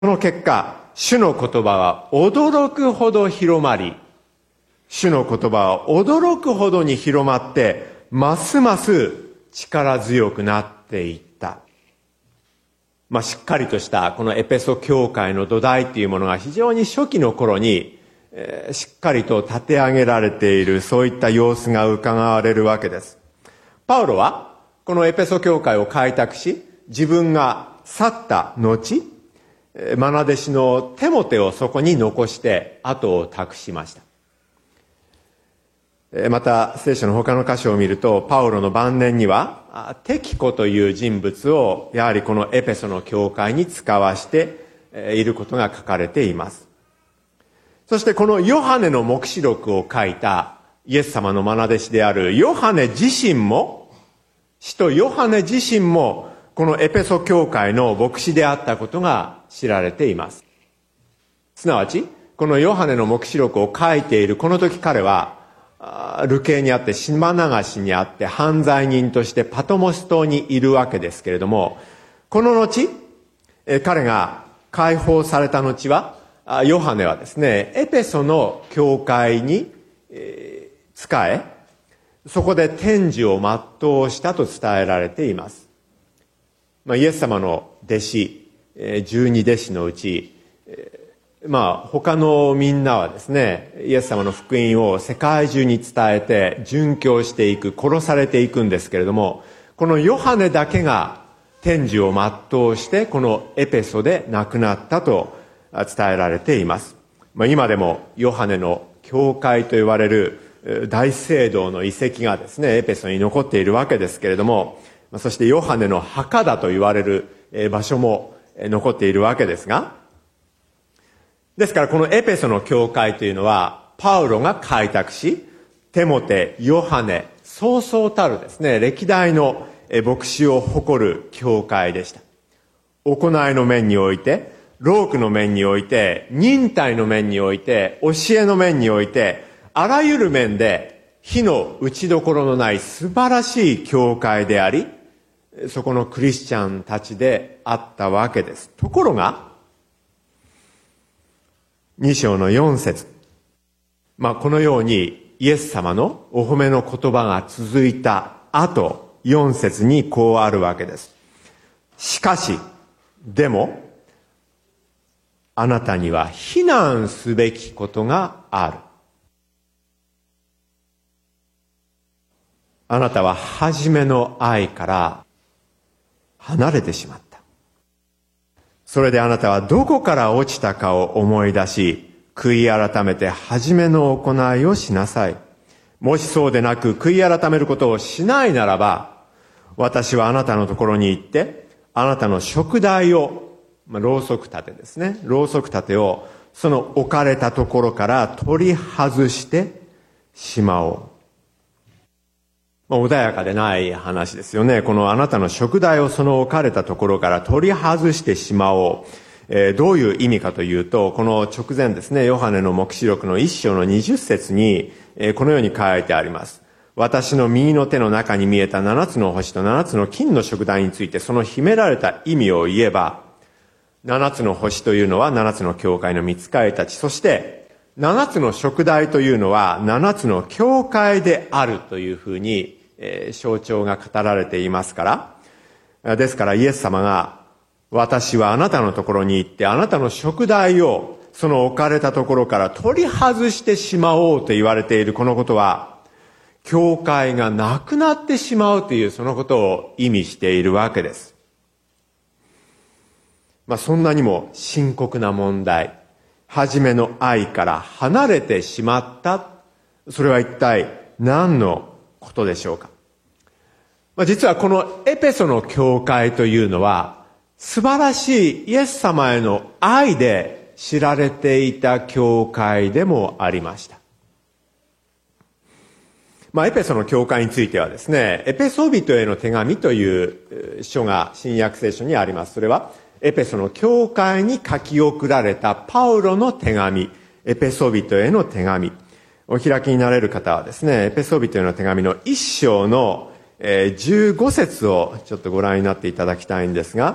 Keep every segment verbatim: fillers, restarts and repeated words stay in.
その結果、主の言葉は驚くほど広まり、主の言葉は驚くほどに広まって、ますます力強くなっていった。まあ、しっかりとしたこのエペソ教会の土台というものが非常に初期の頃に、えー、しっかりと立て上げられている、そういった様子が伺われるわけです。パウロはこのエペソ教会を開拓し、自分が去った後、愛弟子のテモテをそこに残して後を託しました。また聖書の他の箇所を見ると、パウロの晩年にはテキコという人物をやはりこのエペソの教会に使わしていることが書かれています。そしてこのヨハネの黙示録を書いたイエス様の愛弟子であるヨハネ自身も、使徒ヨハネ自身もこのエペソ教会の牧師であったことが知られています。すなわちこのヨハネの黙示録を書いているこの時、彼は流刑にあって島流しにあって犯罪人としてパトモス島にいるわけですけれども、この後彼が解放された後は、ヨハネはですね、エペソの教会に仕え、そこで天寿を全うしたと伝えられています。まあ、イエス様の弟子十二弟子のうち、まあ他のみんなはですね、イエス様の福音を世界中に伝えて殉教していく、殺されていくんですけれども、このヨハネだけが天寿を全うしてこのエペソで亡くなったと伝えられています。まあ、今でもヨハネの教会と言われる大聖堂の遺跡がですね、エペソに残っているわけですけれども、そしてヨハネの墓だと言われる場所も残っているわけですが、ですからこのエペソの教会というのはパウロが開拓し、テモテ、ヨハネ、そうそうたるですね、歴代の牧師を誇る教会でした。行いの面において、労苦の面において、忍耐の面において、教えの面において、あらゆる面で火の打ちどころのない素晴らしい教会であり、そこのクリスチャンたちであったわけです。ところがに章のよん節、まあこのようにイエス様のお褒めの言葉が続いた後、よん節にこうあるわけです。しかし、でもあなたには非難すべきことがある。あなたは初めの愛から離れてしまった。それであなたはどこから落ちたかを思い出し、悔い改めて初めの行いをしなさい。もしそうでなく悔い改めることをしないならば、私はあなたのところに行って、あなたの食台を、まあ、ろうそく立てですね、ろうそく立てをその置かれたところから取り外してしまおう。穏やかでない話ですよね。このあなたの食台をその置かれたところから取り外してしまおう。えー、どういう意味かというと、この直前ですね、ヨハネの黙示録の一章の二十節に、えー、このように書いてあります。私の右の手の中に見えた七つの星と七つの金の食台についてその秘められた意味を言えば、七つの星というのは七つの教会の御使いたち、そして七つの食台というのは七つの教会であるというふうに象徴が語られていますから、ですからイエス様が、私はあなたのところに行ってあなたの食台をその置かれたところから取り外してしまおうと言われているこのことは、教会がなくなってしまうというそのことを意味しているわけです。まあそんなにも深刻な問題、初めの愛から離れてしまった、それは一体何のことでしょうか。まあ、実はこのエペソの教会というのは素晴らしいイエス様への愛で知られていた教会でもありました。まあ、エペソの教会についてはですね、エペソ人への手紙という書が新約聖書にあります。それはエペソの教会に書き送られたパウロの手紙、エペソ人への手紙。お開きになれる方はですね、エペソ人への手紙の一章のじゅうご節をちょっとご覧になっていただきたいんですが、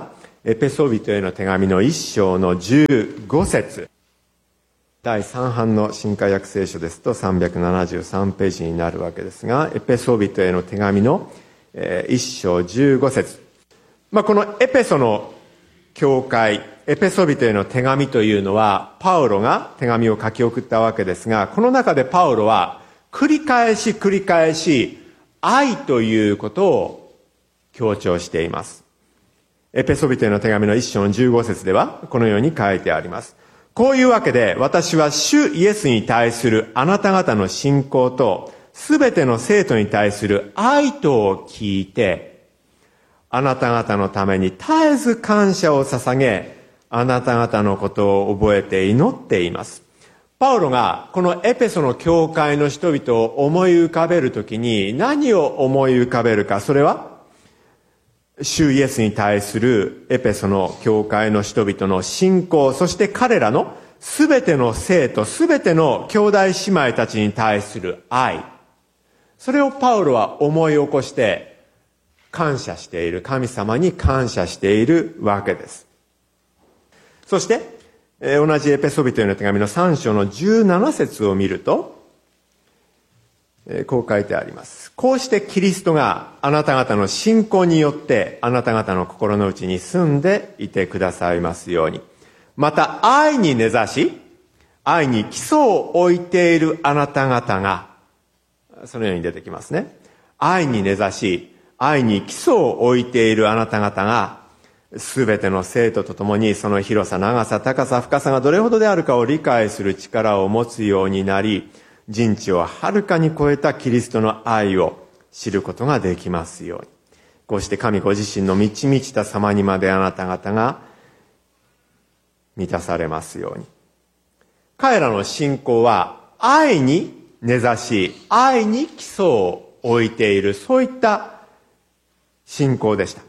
エペソビトへの手紙の一章のじゅうご節、だいさん版の新海訳聖書ですとさんびゃくななじゅうさんページになるわけですが、エペソビトへの手紙の一章じゅうご節、まあ、このエペソの教会、エペソビトへの手紙というのはパウロが手紙を書き送ったわけですが、この中でパウロは繰り返し繰り返し愛ということを強調しています。エペソビトへの手紙の一章のじゅうご節ではこのように書いてあります。こういうわけで私は主イエスに対するあなた方の信仰とすべての生徒に対する愛とを聞いて、あなた方のために絶えず感謝を捧げ、あなた方のことを覚えて祈っています。パウロがこのエペソの教会の人々を思い浮かべるときに何を思い浮かべるか、それは主イエスに対するエペソの教会の人々の信仰、そして彼らのすべての生徒、すべての兄弟姉妹たちに対する愛、それをパウロは思い起こして感謝している、神様に感謝しているわけです。そして、えー、同じエペソビトへの手紙のさん章のじゅうなな節を見ると、えー、こう書いてあります。こうしてキリストがあなた方の信仰によってあなた方の心の内に住んでいてくださいますように。また愛に根ざし、愛に基礎を置いているあなた方が、そのように出てきますね。愛に根ざし、愛に基礎を置いているあなた方が、すべての生徒とともにその広さ、長さ、高さ、深さがどれほどであるかを理解する力を持つようになり、人知をはるかに超えたキリストの愛を知ることができますように。こうして神ご自身の満ち満ちた様にまであなた方が満たされますように。彼らの信仰は愛に根ざし、愛に基礎を置いている、そういった信仰でした。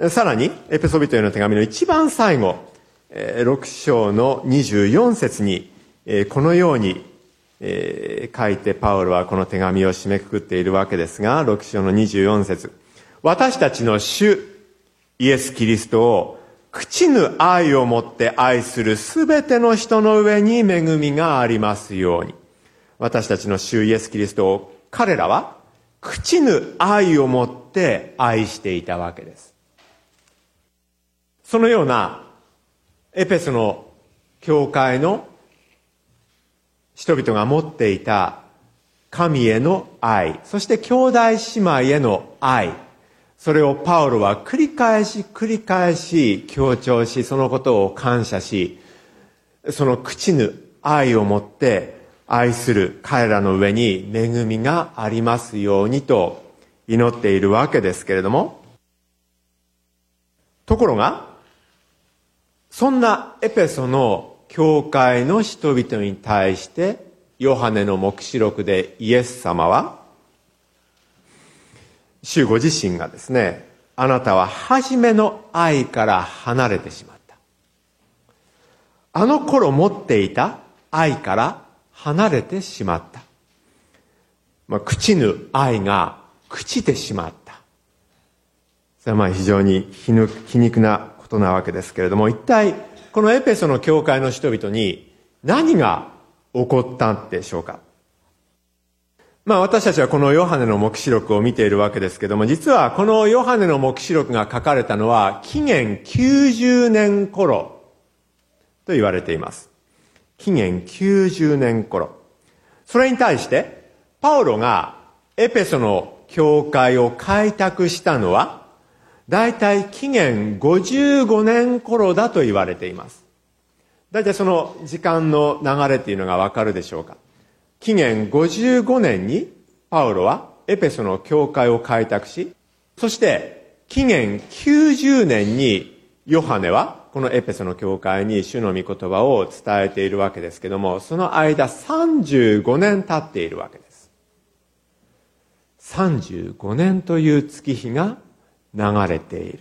さらにエペソビトへの手紙の一番最後、ろく章のにじゅうよん節にこのようにえー、書いてパウロはこの手紙を締めくくっているわけですが、ろく章のにじゅうよん節、私たちの主イエス・キリストを朽ちぬ愛をもって愛するすべての人の上に恵みがありますように。私たちの主イエス・キリストを彼らは朽ちぬ愛をもって愛していたわけです。そのようなエペソの教会の人々が持っていた神への愛、そして兄弟姉妹への愛、それをパウロは繰り返し繰り返し強調し、そのことを感謝し、その朽ちぬ愛をもって愛する彼らの上に恵みがありますようにと祈っているわけですけれども、ところがそんなエペソの教会の人々に対してヨハネの黙示録でイエス様は主ご自身がですね、あなたは初めの愛から離れてしまった、あの頃持っていた愛から離れてしまった、まあ、朽ちぬ愛が朽ちてしまった、それはまあ非常に皮肉なことなわけですけれども、一体このエペソの教会の人々に何が起こったんでしょうか。まあ私たちはこのヨハネの黙示録を見ているわけですけれども、実はこのヨハネの黙示録が書かれたのは紀元きゅうじゅうねん頃と言われています。紀元きゅうじゅうねん頃。それに対してパウロがエペソの教会を開拓したのはだいたい紀元ごじゅうごねん頃だと言われています。だいたいその時間の流れというのがわかるでしょうか。紀元ごじゅうごねんにパウロはエペソの教会を開拓し、そして紀元きゅうじゅうねんにヨハネはこのエペソの教会に主の御言葉を伝えているわけですけども、その間さんじゅうごねん経っているわけです。さんじゅうごねんという月日が流れている。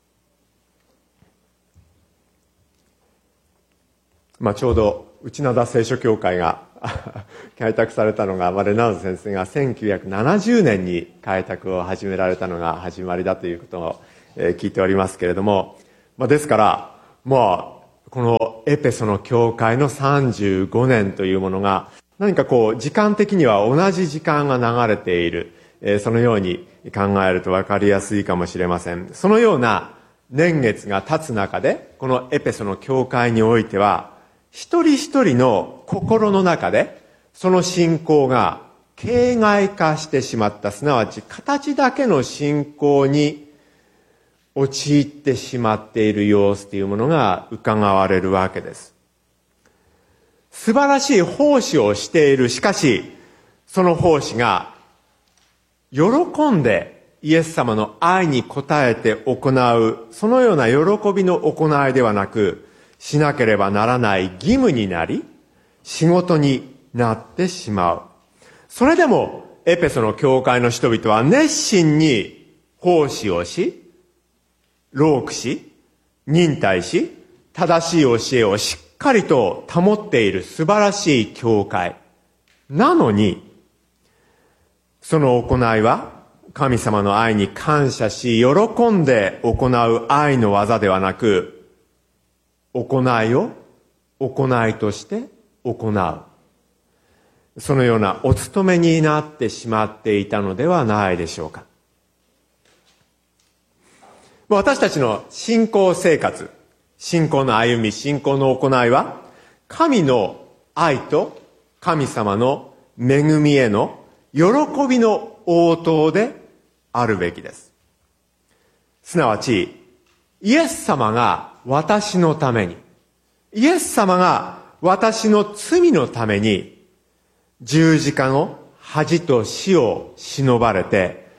まあちょうど内灘聖書協会が開拓されたのが、まあ、レナウン先生がせんきゅうひゃくななじゅうねんに開拓を始められたのが始まりだということを、えー、聞いておりますけれども、 まあ、ですから、まあ、このエペソの教会のさんじゅうごねんというものが、何かこう、時間的には同じ時間が流れている、えー、そのように考えると分かりやすいかもしれません。そのような年月が経つ中で、このエペソの教会においては、一人一人の心の中で、その信仰が形骸化してしまった、すなわち形だけの信仰に陥ってしまっている様子というものが伺われるわけです。素晴らしい奉仕をしている。しかし、その奉仕が喜んでイエス様の愛に応えて行う、そのような喜びの行いではなく、しなければならない義務になり、仕事になってしまう。それでも、エペソの教会の人々は熱心に奉仕をし、労苦し、忍耐し、正しい教えをしっかりと保っている素晴らしい教会。なのに、その行いは神様の愛に感謝し、喜んで行う愛の技ではなく、行いを行いとして行う。そのようなお務めになってしまっていたのではないでしょうか。私たちの信仰生活、信仰の歩み、信仰の行いは、神の愛と神様の恵みへの喜びの応答であるべきです。すなわち、イエス様が私のために、イエス様が私の罪のために、十字架の恥と死を忍ばれて、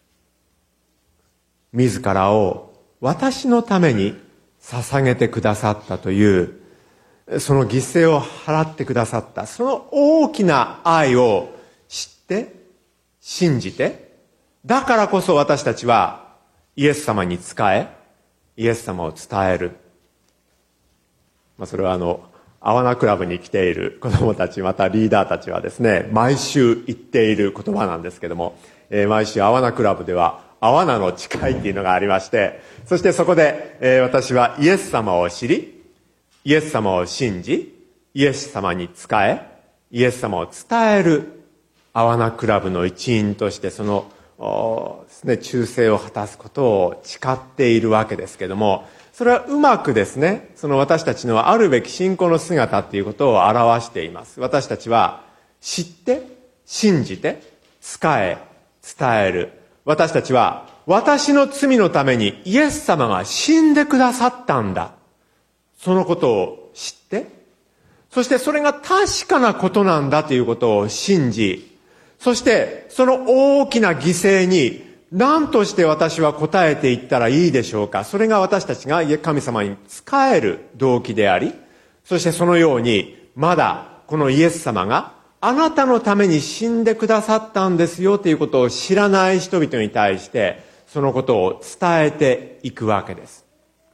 自らを私のために捧げてくださったという、その犠牲を払ってくださった、その大きな愛を知って、信じて、だからこそ私たちはイエス様に仕え、イエス様を伝える。まあ、それはあの、アワナクラブに来ている子供たち、またリーダーたちはですね、毎週言っている言葉なんですけども、えー、毎週アワナクラブでは、アワナの誓いっていうのがありまして、そしてそこで、えー、私はイエス様を知り、イエス様を信じ、イエス様に仕え、イエス様を伝えるアワナクラブの一員として、そのですね、忠誠を果たすことを誓っているわけですけども、それはうまくですね、その私たちのあるべき信仰の姿っていうことを表しています。私たちは知って、信じて、仕え、伝える。私たちは私の罪のためにイエス様が死んでくださったんだ。そのことを知って、そしてそれが確かなことなんだということを信じ、そしてその大きな犠牲に何として私は応えていったらいいでしょうか。それが私たちが神様に仕える動機であり、そしてそのようにまだこのイエス様があなたのために死んでくださったんですよということを知らない人々に対してそのことを伝えていくわけです。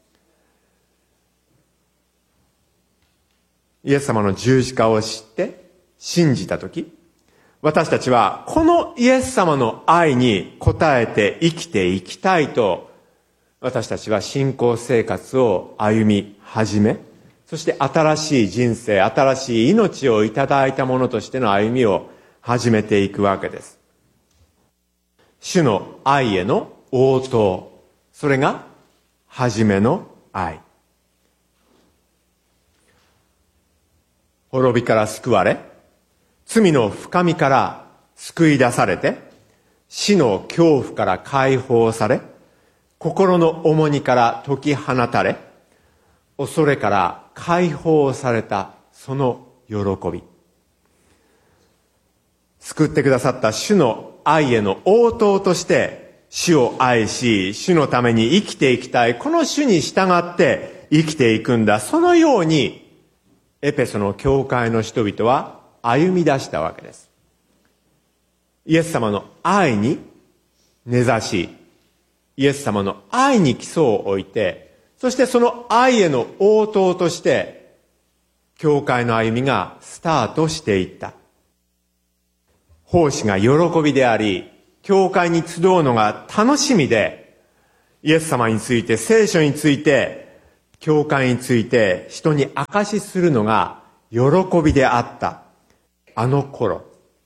イエス様の十字架を知って信じたとき、私たちはこのイエス様の愛に応えて生きていきたいと、私たちは信仰生活を歩み始め、そして新しい人生、新しい命をいただいたものとしての歩みを始めていくわけです。主の愛への応答、それが初めの愛。滅びから救われ、罪の深みから救い出されて、死の恐怖から解放され、心の重荷から解き放たれ、恐れから解放されたその喜び。救ってくださった主の愛への応答として、主を愛し、主のために生きていきたい。この主に従って生きていくんだ。そのように、エペソの教会の人々は歩み出したわけです。イエス様の愛に根ざし、イエス様の愛に基礎を置いて、そしてその愛への応答として、教会の歩みがスタートしていった。奉仕が喜びであり、教会に集うのが楽しみで、イエス様について、聖書について、 教会について人に証しするのが喜びであったあの頃、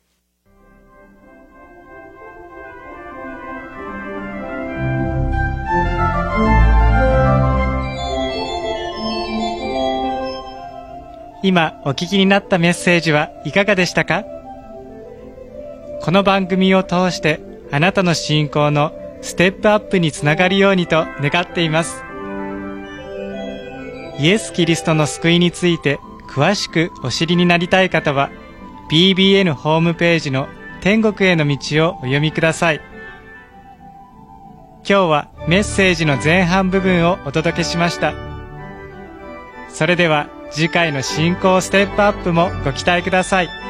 今お聞きになったメッセージはいかがでしたか？この番組を通してあなたの信仰のステップアップにつながるようにと願っています。イエス・キリストの救いについて詳しくお知りになりたい方は ビービーエヌ ホームページの天国への道をお読みください。今日はメッセージの前半部分をお届けしました。それでは次回の信仰ステップアップもご期待ください。